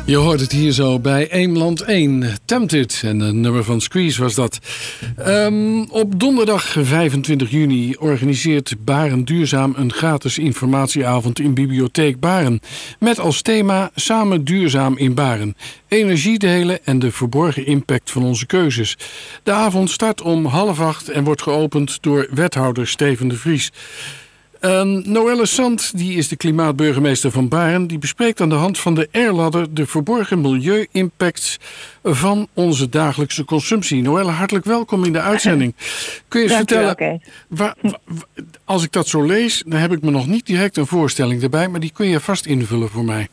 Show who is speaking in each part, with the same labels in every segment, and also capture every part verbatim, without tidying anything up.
Speaker 1: Je hoort het hier zo bij Eemland één, Tempted. En een nummer van Squeeze was dat. Um, op donderdag vijfentwintig juni organiseert Baren Duurzaam een gratis informatieavond in Bibliotheek Baren. Met als thema Samen duurzaam in Baren. Energie delen en de verborgen impact van onze keuzes. De avond start om half acht en wordt geopend door wethouder Steven de Vries. Um, Noelle Sant, die is de klimaatburgemeester van Baren. Die bespreekt aan de hand van de airladder de verborgen milieu-impacts van onze dagelijkse consumptie. Noelle, hartelijk welkom in de uitzending. Kun je eens
Speaker 2: Dank
Speaker 1: vertellen,
Speaker 2: okay.
Speaker 1: waar, waar, als ik dat zo lees, dan heb ik me nog niet direct een voorstelling erbij, maar die kun je vast invullen voor mij.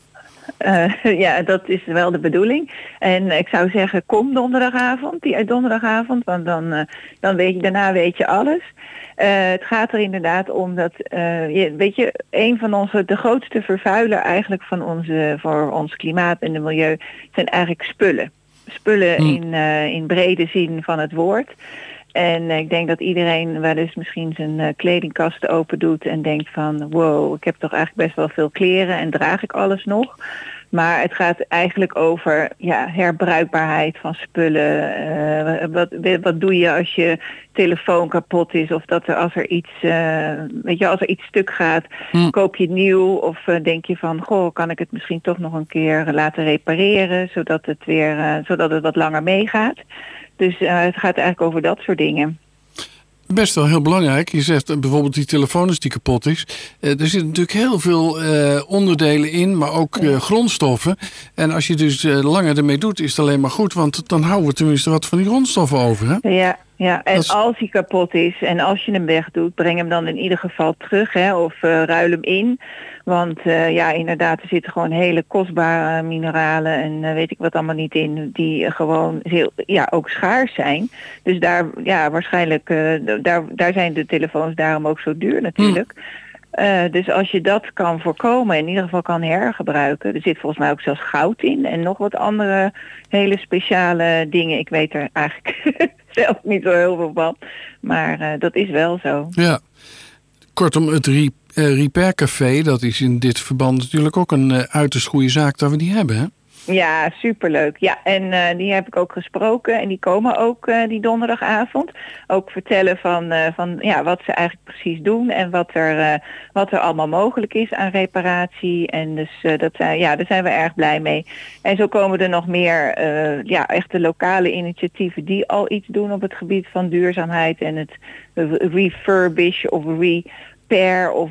Speaker 2: Uh, ja, dat is wel de bedoeling. En ik zou zeggen, kom donderdagavond, die uit donderdagavond, want dan, uh, dan weet je, daarna weet je alles. Uh, het gaat er inderdaad om dat, uh, je, weet je, een van onze, de grootste vervuiler eigenlijk van onze, voor ons klimaat en het milieu zijn eigenlijk spullen. Spullen hmm. in, uh, in brede zin van het woord. En uh, ik denk dat iedereen wel eens misschien zijn uh, kledingkast open doet en denkt van wow, ik heb toch eigenlijk best wel veel kleren en draag ik alles nog. Maar het gaat eigenlijk over ja, herbruikbaarheid van spullen. Uh, wat, wat doe je als je telefoon kapot is? Of dat er als er iets, uh, weet je, als er iets stuk gaat, hm. koop je nieuw? Of uh, denk je van, goh, kan ik het misschien toch nog een keer laten repareren, zodat het weer, uh, zodat het wat langer meegaat? Dus uh, het gaat eigenlijk over dat soort dingen.
Speaker 1: Best wel heel belangrijk. Je zegt bijvoorbeeld die telefoon is die kapot is. Uh, er zitten natuurlijk heel veel uh, onderdelen in, maar ook uh, grondstoffen. En als je dus uh, langer ermee doet, is het alleen maar goed. Want dan houden we tenminste wat van die grondstoffen over. Hè?
Speaker 2: Ja, ja, en
Speaker 1: is...
Speaker 2: als hij kapot is en als je hem wegdoet, breng hem dan in ieder geval terug. Hè, of uh, ruil hem in. Want uh, ja, inderdaad, er zitten gewoon hele kostbare mineralen en uh, weet ik wat allemaal niet in, die uh, gewoon heel, ja, ook schaars zijn. Dus daar, ja, waarschijnlijk, uh, daar, daar zijn de telefoons daarom ook zo duur natuurlijk. Hmm. Uh, dus als je dat kan voorkomen, in ieder geval kan hergebruiken. Er zit volgens mij ook zelfs goud in en nog wat andere hele speciale dingen. Ik weet er eigenlijk zelf niet zo heel veel van, maar uh, dat is wel zo.
Speaker 1: Ja, kortom, het riep. Uh, Repair Café, dat is in dit verband natuurlijk ook een uh, uiterst goede zaak dat we die hebben, hè?
Speaker 2: Ja, superleuk. Ja, en uh, die heb ik ook gesproken en die komen ook uh, die donderdagavond. Ook vertellen van, uh, van ja, wat ze eigenlijk precies doen en wat er, uh, wat er allemaal mogelijk is aan reparatie. En dus uh, dat zijn, ja, daar zijn we erg blij mee. En zo komen er nog meer uh, ja, echte lokale initiatieven die al iets doen op het gebied van duurzaamheid en het uh, refurbish of re repair of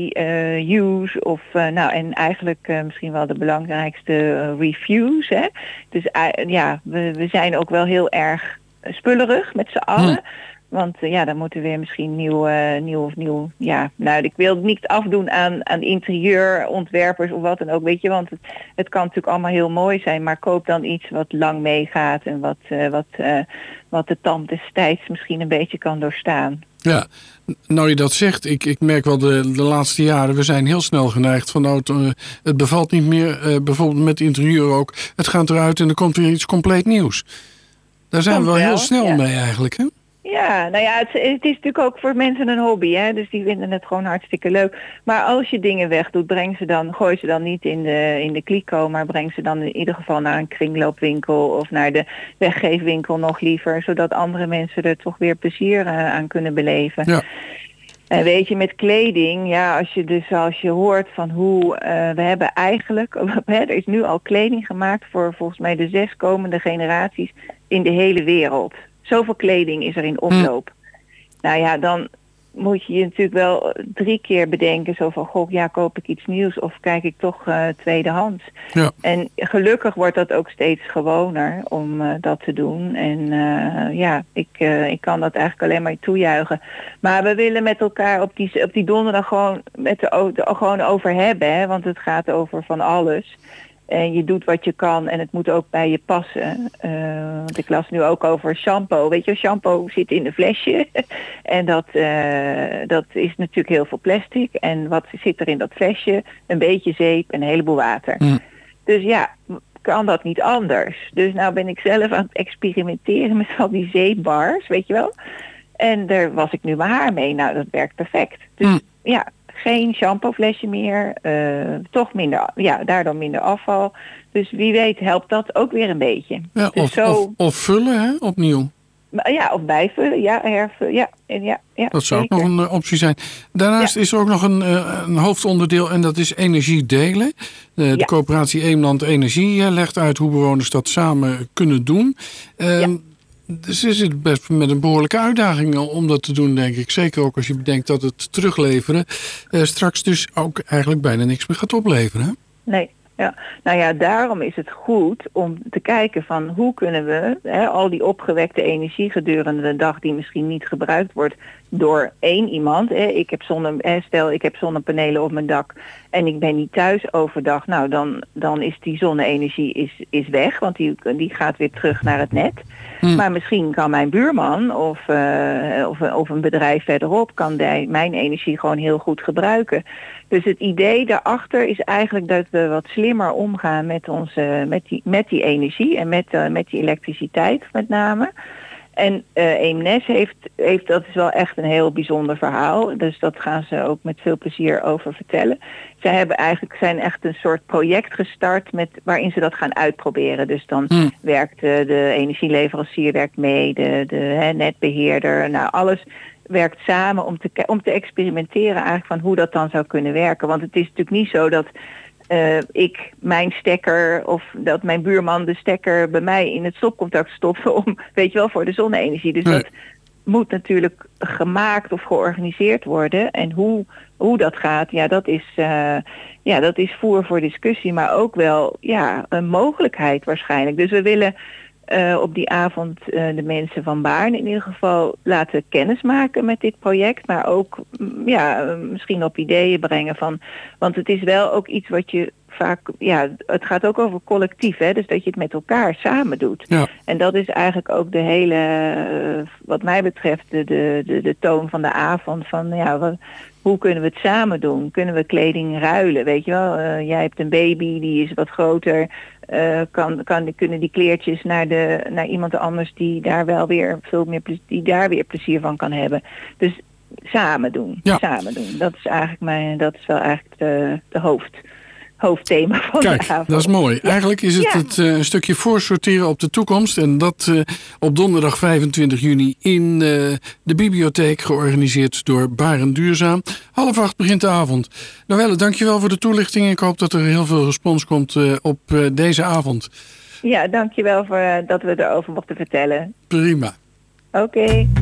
Speaker 2: reuse of uh, nou en eigenlijk uh, misschien wel de belangrijkste uh, refuse. Hè? Dus uh, ja, we, we zijn ook wel heel erg spullerig met z'n allen. Hm. Want uh, ja, dan moeten we weer misschien nieuw, uh, nieuw of nieuw, ja, nou ik wil het niet afdoen aan, aan interieurontwerpers of wat dan ook, weet je, want het, het kan natuurlijk allemaal heel mooi zijn, maar koop dan iets wat lang meegaat en wat, uh, wat, uh, wat de tand des tijds misschien een beetje kan doorstaan.
Speaker 1: Ja, nou je dat zegt, ik, ik merk wel de, de laatste jaren, we zijn heel snel geneigd van nou, het, uh, het bevalt niet meer, uh, bijvoorbeeld met interieur ook, het gaat eruit en er komt weer iets compleet nieuws. Daar zijn komt we wel, wel heel snel ja. mee eigenlijk, hè?
Speaker 2: Ja, nou ja, het, het is natuurlijk ook voor mensen een hobby, hè. Dus die vinden het gewoon hartstikke leuk. Maar als je dingen wegdoet, breng ze dan, gooi ze dan niet in de, in de kliko, maar breng ze dan in ieder geval naar een kringloopwinkel of naar de weggeefwinkel nog liever, zodat andere mensen er toch weer plezier uh, aan kunnen beleven. Ja. En weet je, met kleding, ja, als je dus als je hoort van hoe uh, we hebben eigenlijk, hè, er is nu al kleding gemaakt voor volgens mij de zes komende generaties in de hele wereld. Zoveel kleding is er in omloop. Hm. Nou ja, dan moet je je natuurlijk wel drie keer bedenken. Zo van, goh, ja, koop ik iets nieuws of kijk ik toch uh, tweedehands. Ja. En gelukkig wordt dat ook steeds gewoner om uh, dat te doen. En uh, ja, ik, uh, ik kan dat eigenlijk alleen maar toejuichen. Maar we willen met elkaar op die, op die donderdag gewoon, met de, de, gewoon over hebben. Hè, want het gaat over van alles. En je doet wat je kan en het moet ook bij je passen. Uh, want ik las nu ook over shampoo. Weet je, shampoo zit in een flesje. En dat, uh, dat is natuurlijk heel veel plastic. En wat zit er in dat flesje? Een beetje zeep en een heleboel water. Mm. Dus ja, kan dat niet anders. Dus nou ben ik zelf aan het experimenteren met al die zeepbars, weet je wel. En daar was ik nu mijn haar mee. Nou, dat werkt perfect. Dus mm. ja, geen shampooflesje meer. Uh, toch minder, ja, daardoor minder afval. Dus wie weet helpt dat ook weer een beetje.
Speaker 1: Ja,
Speaker 2: dus
Speaker 1: of,
Speaker 2: zo...
Speaker 1: of, of vullen, hè, opnieuw.
Speaker 2: Ja, of bijvullen, ja, hervullen, ja, ja, ja.
Speaker 1: Dat zou
Speaker 2: zeker.
Speaker 1: ook nog een uh, optie zijn. Daarnaast ja. is er ook nog een, uh, een hoofdonderdeel en dat is energie delen. Uh, de ja. coöperatie Eemland Energie uh, legt uit hoe bewoners dat samen kunnen doen. Uh, ja. Dus is het best met een behoorlijke uitdaging om dat te doen, denk ik. Zeker ook als je bedenkt dat het terugleveren uh, straks dus ook eigenlijk bijna niks meer gaat opleveren. Hè?
Speaker 2: Nee. Ja, nou ja, daarom is het goed om te kijken van hoe kunnen we hè, al die opgewekte energie gedurende de dag die misschien niet gebruikt wordt door één iemand. Hè. Ik heb zonne, hè, stel ik heb zonnepanelen op mijn dak en ik ben niet thuis overdag. Nou, dan, dan is die zonne-energie is, is weg, want die, die gaat weer terug naar het net. Hmm. Maar misschien kan mijn buurman of, uh, of, of een bedrijf verderop kan die, mijn energie gewoon heel goed gebruiken. Dus het idee daarachter is eigenlijk dat we wat slimmer omgaan met, onze, met, die, met die energie en met, uh, met die elektriciteit met name. En uh, Eemnes heeft, heeft, dat is wel echt een heel bijzonder verhaal. Dus dat gaan ze ook met veel plezier over vertellen. Zij hebben eigenlijk, zijn echt een soort project gestart met, waarin ze dat gaan uitproberen. Dus dan hmm. werkt uh, de energieleverancier werkt mee, de, de hè, netbeheerder, nou alles werkt samen om te, om te experimenteren eigenlijk van hoe dat dan zou kunnen werken. Want het is natuurlijk niet zo dat uh, ik mijn stekker of dat mijn buurman de stekker bij mij in het stopcontact stopt om, weet je wel, voor de zonne-energie. Dus nee. dat moet natuurlijk gemaakt of georganiseerd worden. En hoe, hoe dat gaat, ja, dat is, uh, ja, dat is voer voor discussie, maar ook wel ja, een mogelijkheid waarschijnlijk. Dus we willen Uh, op die avond uh, de mensen van Baarn in ieder geval laten kennismaken met dit project. Maar ook ja, uh, misschien op ideeën brengen van. Want het is wel ook iets wat je vaak. Ja, het gaat ook over collectief. Hè, dus dat je het met elkaar samen doet. Ja. En dat is eigenlijk ook de hele, uh, wat mij betreft, de, de, de, de toon van de avond. Van ja, wat, hoe kunnen we het samen doen? Kunnen we kleding ruilen? Weet je wel, uh, jij hebt een baby, die is wat groter. Uh, kan, kan, kunnen die kleertjes naar, de, naar iemand anders die daar wel weer veel meer die daar weer plezier van kan hebben. Dus samen doen. Ja. Samen doen. Dat is eigenlijk mijn, dat is wel eigenlijk de, de hoofd. hoofdthema van
Speaker 1: Kijk,
Speaker 2: de avond.
Speaker 1: Dat is mooi. Ja. Eigenlijk is het,
Speaker 2: ja.
Speaker 1: het uh, een stukje voorsorteren op de toekomst. En dat uh, op donderdag vijfentwintig juni in uh, de bibliotheek, georganiseerd door Barend Duurzaam. Half acht begint de avond. Noelle, dankjewel voor de toelichting. Ik hoop dat er heel veel respons komt uh, op uh, deze avond.
Speaker 2: Ja, dankjewel voor uh, dat we erover mochten vertellen.
Speaker 1: Prima.
Speaker 2: Oké. Okay.